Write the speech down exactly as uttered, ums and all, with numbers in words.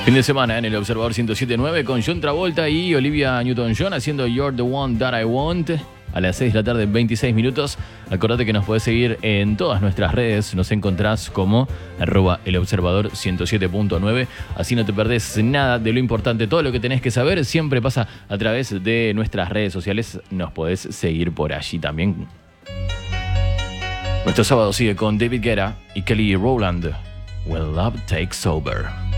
Fin de semana en el Observador ciento siete punto nueve con John Travolta y Olivia Newton-John haciendo You're the One That I Want a las seis de la tarde, veintiséis minutos. Acordate que nos podés seguir en todas nuestras redes. Nos encontrás como arroba el Observador ciento siete punto nueve. Así no te perdés nada de lo importante. Todo lo que tenés que saber siempre pasa a través de nuestras redes sociales. Nos podés seguir por allí también. Nuestro sábado sigue con David Guetta y Kelly Rowland. When Love Takes Over.